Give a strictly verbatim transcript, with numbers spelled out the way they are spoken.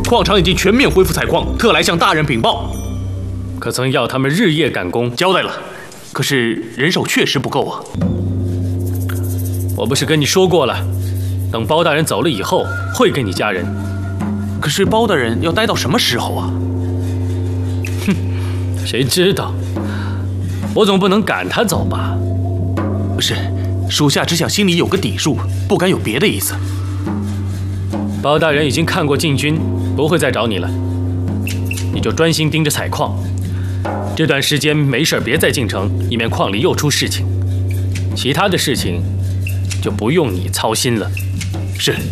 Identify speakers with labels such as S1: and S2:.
S1: 矿场已经全面恢复采矿，特来向大人禀报。
S2: 可曾要他们日夜赶工？
S1: 交代了，可是人手确实不够啊。
S2: 我不是跟你说过了，等包大人走了以后，会给你加人。
S1: 可是包大人要待到什么时候啊？
S2: 哼，谁知道？我总不能赶他走吧？
S1: 不是，属下只想心里有个底数，不敢有别的意思。
S2: 包大人已经看过禁军，不会再找你了。你就专心盯着采矿，这段时间没事别再进城，以免矿里又出事情。其他的事情就不用你操心了。
S1: 是。